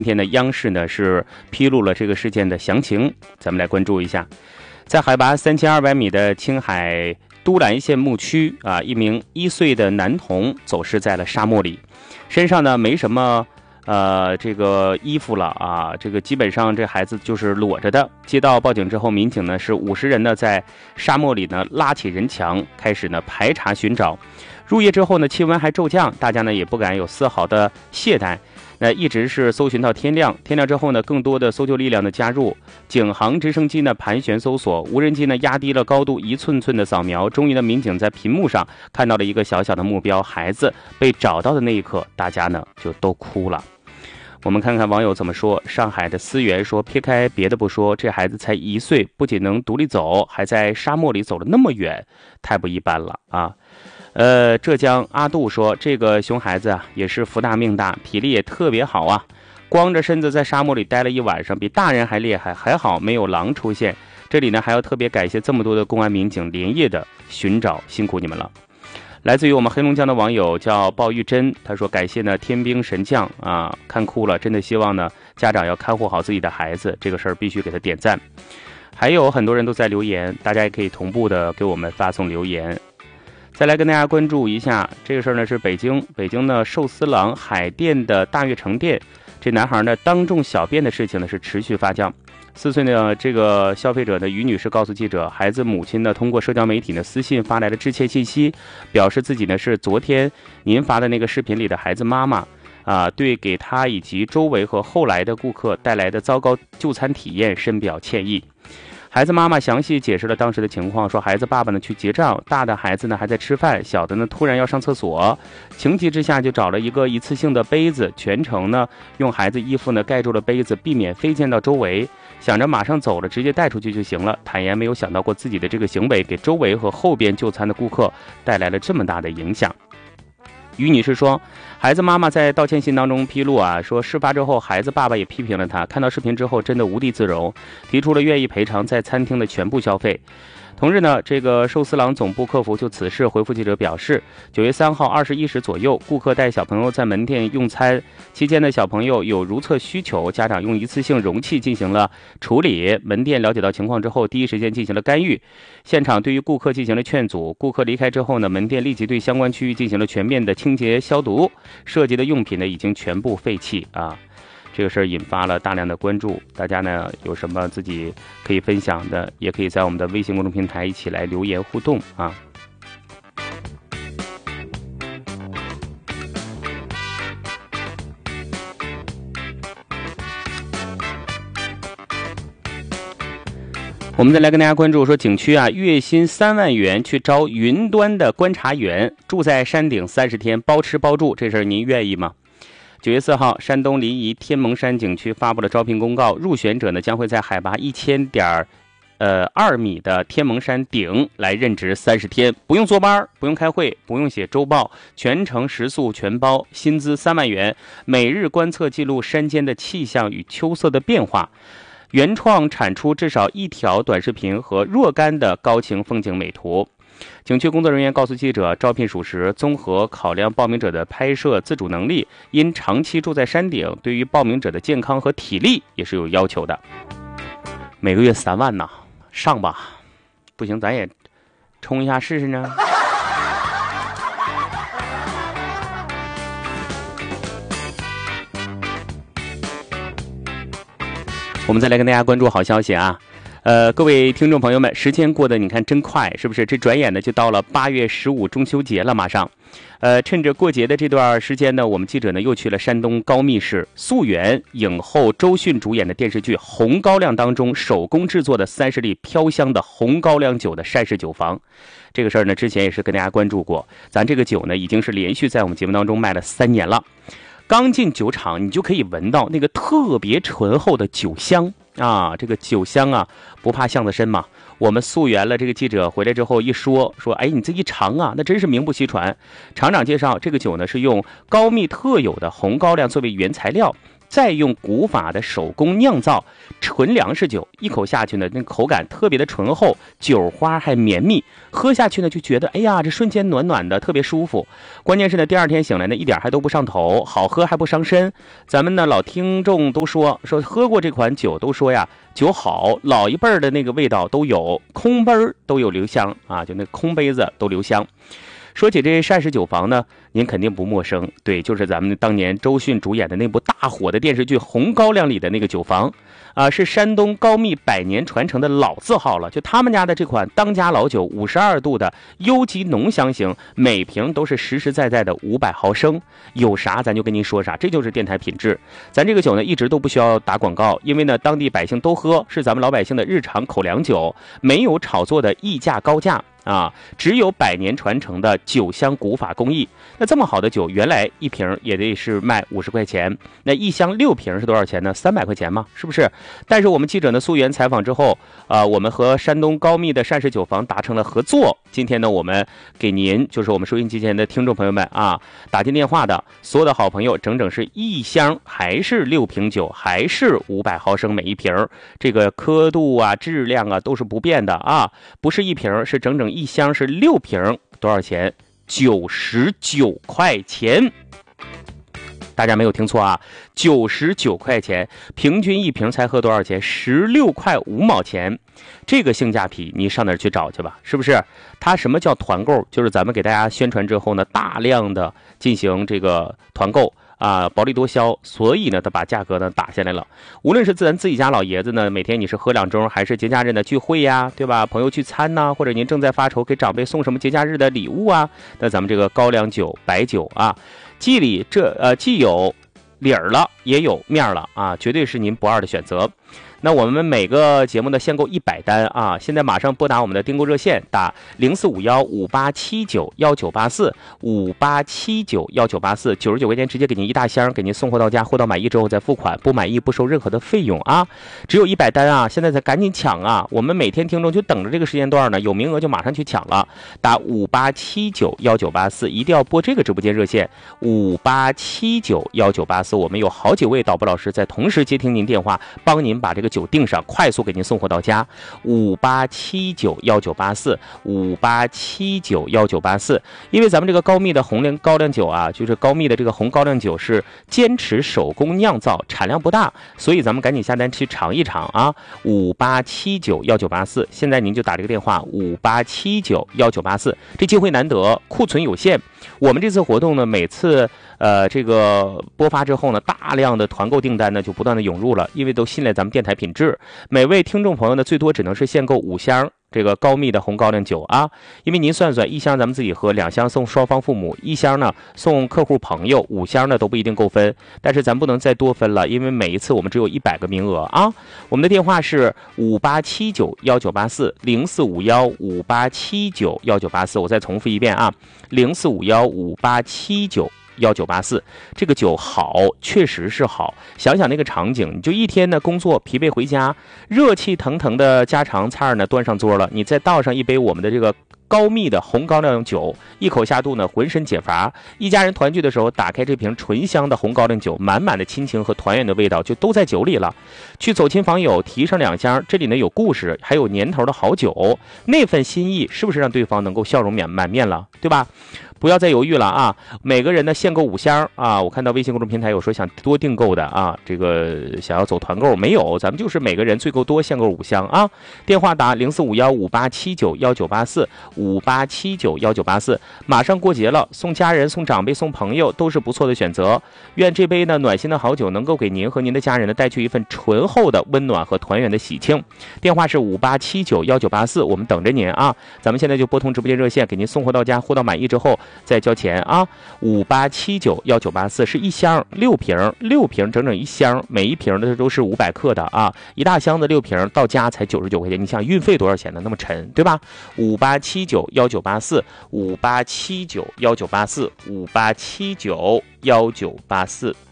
今天的央视呢是披露了这个事件的详情，咱们来关注一下。在海拔3200米的青海都兰县牧区啊，一名1岁的男童走失在了沙漠里，身上呢没什么这个衣服了啊，这个基本上这孩子就是裸着的。接到报警之后，民警呢是50人呢在沙漠里呢拉起人墙，开始呢排查寻找。入夜之后呢，气温还骤降，大家呢也不敢有丝毫的懈怠。那一直是搜寻到天亮，天亮之后呢，更多的搜救力量的加入，警航直升机呢盘旋搜索，无人机呢压低了高度，一寸寸的扫描。终于呢，民警在屏幕上看到了一个小小的目标，孩子被找到的那一刻，大家呢就都哭了。我们看看网友怎么说。上海的思源说，撇开别的不说，这孩子才1岁，不仅能独立走，还在沙漠里走了那么远，太不一般了啊。浙江阿杜说，这个熊孩子啊也是福大命大，体力也特别好啊，光着身子在沙漠里待了一晚上，比大人还厉害，还好没有狼出现。这里呢还要特别感谢这么多的公安民警连夜的寻找，辛苦你们了。来自于我们黑龙江的网友叫鲍玉珍，他说感谢呢天兵神将啊，看哭了，真的希望呢家长要看护好自己的孩子，这个事儿必须给他点赞。还有很多人都在留言，大家也可以同步的给我们发送留言。再来跟大家关注一下这个事儿呢，是北京呢寿司郎海淀的大悦城店，这男孩呢当众小便的事情呢是持续发酵。4岁的这个消费者的于女士告诉记者，孩子母亲呢通过社交媒体的私信发来了致歉信息，表示自己呢是昨天您发的那个视频里的孩子妈妈啊，对给他以及周围和后来的顾客带来的糟糕就餐体验深表歉意。孩子妈妈详细解释了当时的情况，说孩子爸爸呢去结账，大的孩子呢还在吃饭，小的呢突然要上厕所，情急之下就找了一个一次性的杯子，全程呢用孩子衣服呢盖住了杯子，避免飞溅到周围，想着马上走了直接带出去就行了，坦言没有想到过自己的这个行为给周围和后边就餐的顾客带来了这么大的影响。于女士说，孩子妈妈在道歉信当中披露啊，说事发之后孩子爸爸也批评了她，看到视频之后真的无地自容，提出了愿意赔偿在餐厅的全部消费。同日呢，这个寿司郎总部客服就此事回复记者表示，9月3号21时左右，顾客带小朋友在门店用餐期间的小朋友有如厕需求，家长用一次性容器进行了处理，门店了解到情况之后第一时间进行了干预，现场对于顾客进行了劝阻，顾客离开之后呢，门店立即对相关区域进行了全面的清洁消毒，涉及的用品呢已经全部废弃啊。这个事儿引发了大量的关注，大家呢有什么自己可以分享的，也可以在我们的微信公众平台一起来留言互动啊。我们再来跟大家关注说，景区啊月薪3万元去招云端的观察员，住在山顶30天，包吃包住，这事儿您愿意吗？9月4号，山东临沂天蒙山景区发布了招聘公告，入选者呢将会在海拔1000.2米的天蒙山顶来任职30天，不用坐班，不用开会，不用写周报，全程食宿全包，薪资3万元，每日观测记录山间的气象与秋色的变化，原创产出至少1条短视频和若干的高清风景美图。景区工作人员告诉记者，招聘属实，综合考量报名者的拍摄自主能力，因长期住在山顶，对于报名者的健康和体力也是有要求的。每个月3万呐，上吧，不行咱也冲一下试试呢。我们再来跟大家关注好消息啊。各位听众朋友们，时间过得你看真快，是不是？这转眼呢就到了8月15中秋节了，马上。趁着过节的这段时间呢，我们记者呢又去了山东高密市溯源影后周迅主演的电视剧《红高粱》当中手工制作的30粒飘香的红高粱酒的山式酒坊。这个事儿呢之前也是跟大家关注过，咱这个酒呢已经是连续在我们节目当中卖了3年了。刚进酒厂，你就可以闻到那个特别醇厚的酒香啊！这个酒香啊，不怕巷子深嘛。我们溯源了这个记者回来之后一说，哎，你这一尝啊，那真是名不虚传。厂长介绍，这个酒呢是用高密特有的红高粱作为原材料， 再用古法的手工酿造纯粮食酒，一口下去呢，那口感特别的醇厚，酒花还绵密，喝下去呢就觉得哎呀，这瞬间暖暖的，特别舒服。关键是呢，第二天醒来呢，一点还都不上头，好喝还不伤身。咱们呢老听众都说喝过这款酒，都说呀酒好，老一辈的那个味道都有，空杯都有留香啊，就那空杯子都留香。说起这膳食酒坊呢，您肯定不陌生，对，就是咱们当年周迅主演的那部大火的电视剧《红高粱》里的那个酒坊啊，是山东高密100年传承的老字号了。就他们家的这款当家老酒，52度的优级浓香型，每瓶都是实实在在的500毫升，有啥咱就跟您说啥，这就是电台品质。咱这个酒呢，一直都不需要打广告，因为呢，当地百姓都喝，是咱们老百姓的日常口粮酒，没有炒作的溢价高价。啊，只有100年传承的酒香古法工艺。那这么好的酒，原来一瓶也得是卖50块钱，那一箱6瓶是多少钱呢？300块钱嘛，是不是？但是我们记者呢溯源采访之后，我们和山东高密的膳食酒坊达成了合作。今天呢，我们给您，就是我们收音机前的听众朋友们啊，打进电话的所有的好朋友，整整是一箱还是6瓶酒，还是500毫升每一瓶，这个刻度啊、质量啊都是不变的啊，不是一瓶，是整整一箱是6瓶，多少钱？99块钱。大家没有听错啊，99块钱，平均一瓶才喝多少钱？16块5毛钱。这个性价比你上哪儿去找去吧，是不是？它什么叫团购？就是咱们给大家宣传之后呢，大量的进行这个团购啊，薄利多销，所以呢，他把价格呢打下来了。无论是咱自己家老爷子呢，每天你是喝2盅，还是节假日的聚会呀，对吧？朋友聚餐呐，或者您正在发愁给长辈送什么节假日的礼物啊，那咱们这个高粱酒、白酒啊，既有理儿了，也有面了啊，绝对是您不二的选择。那我们每个节目的限购100单啊，现在马上拨打我们的订购热线，打045158791984，58791984，99块钱直接给您一大箱，给您送货到家，货到满意之后再付款，不满意不收任何的费用啊。只有100单啊，现在才赶紧抢啊！我们每天听众就等着这个时间段呢，有名额就马上去抢了，打58791984，一定要拨这个直播间热线58791984，我们有好几位导播老师在同时接听您电话，帮您把这个酒订上，快速给您送货到家。58791984，58791984。因为咱们这个高密的红高粱酒啊，就是高密的这个红高粱酒是坚持手工酿造，产量不大，所以咱们赶紧下单去尝一尝啊。58791984，现在您就打这个电话58791984，这机会难得，库存有限。我们这次活动呢，每次这个播发之后呢，大量的团购订单呢就不断的涌入了，因为都信赖咱们电台品质。每位听众朋友呢，最多只能是限购5箱这个高密的红高粱酒啊，因为您算算，1箱咱们自己喝，2箱送双方父母，1箱呢送客户朋友，5箱呢都不一定够分，但是咱不能再多分了，因为每一次我们只有100个名额啊。我们的电话是58791984，045158791984，我再重复一遍啊，045158791984，这个酒好，确实是好。想想那个场景，你就一天呢工作疲惫回家，热气腾腾的家常菜呢端上桌了，你再倒上一杯我们的这个高密的红高粱酒，一口下肚呢浑身解乏。一家人团聚的时候，打开这瓶醇香的红高粱酒，满满的亲情和团圆的味道就都在酒里了。去走亲访友，提上2箱，这里呢有故事，还有年头的好酒，那份心意是不是让对方能够笑容满面了，对吧？不要再犹豫了啊！每个人呢限购5箱啊！我看到微信公众平台有说想多订购的啊，这个想要走团购没有？咱们就是每个人最够多限购5箱啊！电话打045158791984，58791984。马上过节了，送家人、送长辈、送朋友都是不错的选择。愿这杯呢暖心的好酒能够给您和您的家人呢带去一份醇厚的温暖和团圆的喜庆。电话是58791984，我们等着您啊！咱们现在就拨通直播间热线，给您送货到家，货到满意之后再交钱啊！58791984是1箱6瓶，整整1箱，每一瓶的都是500克的啊！一大箱子6瓶到家才99块钱，你想运费多少钱呢？那么沉，对吧？58791984，58791984，58791984。